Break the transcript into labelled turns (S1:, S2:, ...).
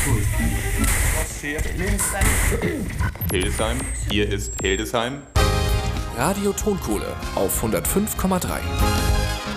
S1: Hildesheim, hier ist Hildesheim.
S2: Radio Tonkohle auf 105,3.